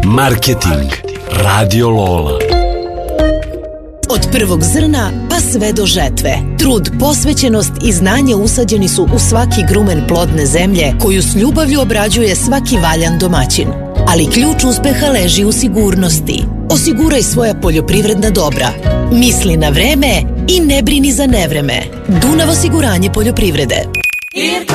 Marketing Radio Lola. Od prvog zrna pa sve do žetve. Trud, posvećenost i znanje usađeni su u svaki grumen plodne zemlje koju s ljubavlju obrađuje svaki valjan domaćin. Ali ključ uspeha leži u sigurnosti. Osiguraj svoja poljoprivredna dobra. Misli na vreme i ne brini za nevreme. Dunav osiguranje poljoprivrede. Irko